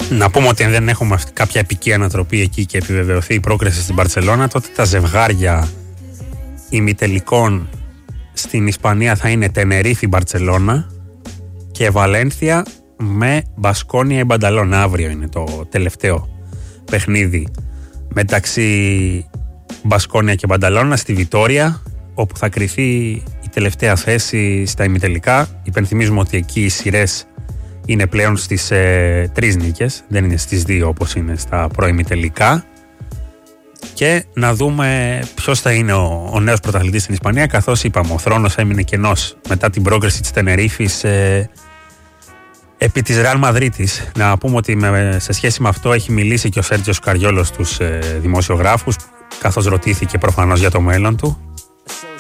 Να πούμε ότι αν δεν έχουμε κάποια επική ανατροπή εκεί και επιβεβαιωθεί η πρόκριση στην Μπαρτσελώνα, τότε τα ζευγάρια ημιτελικών στην Ισπανία θα είναι Τενερίφη Μπαρτσελώνα και Βαλένθια με Μπασκόνια ή Μπανταλώνα. Αύριο είναι το τελευταίο παιχνίδι μεταξύ Μπασκόνια και Μπανταλώνα στη Βιτόρια, όπου θα κριθεί η τελευταία θέση στα ημιτελικά. Υπενθυμίζουμε ότι εκεί οι σειρές είναι πλέον στις 3 νίκες, δεν είναι στις 2 όπως είναι στα προημιτελικά. Και να δούμε ποιος θα είναι ο νέος πρωταθλητής στην Ισπανία, καθώς είπαμε ο θρόνος έμεινε κενός μετά την πρόκριση της Τενερίφης επί της Ρεάλ Μαδρίτης. Να πούμε ότι σε σχέση με αυτό έχει μιλήσει και ο Σέρτζιος Καριόλος στους δημοσιογράφους, καθώς ρωτήθηκε προφανώς για το μέλλον του.